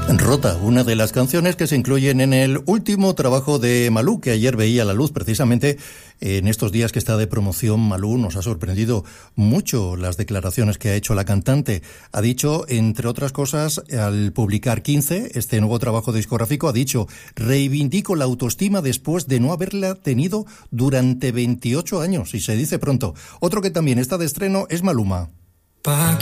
Rota, una de las canciones que se incluyen en el último trabajo de Malú, que ayer veía la luz. Precisamente en estos días que está de promoción, Malú nos ha sorprendido mucho las declaraciones que ha hecho la cantante. Ha dicho, entre otras cosas, al publicar 15, este nuevo trabajo discográfico, ha dicho: reivindico la autoestima después de no haberla tenido durante 28 años, y se dice pronto. Otro que también está de estreno es Maluma.